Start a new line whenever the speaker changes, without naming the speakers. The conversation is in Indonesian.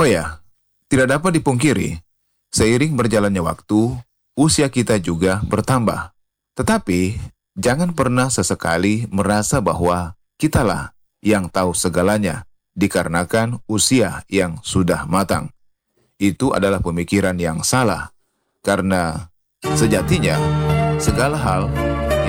Oh ya, tidak dapat dipungkiri, seiring berjalannya waktu, usia kita juga bertambah. Tetapi, jangan pernah sesekali merasa bahwa kitalah yang tahu segalanya, dikarenakan usia yang sudah matang. Itu adalah pemikiran yang salah, karena sejatinya segala hal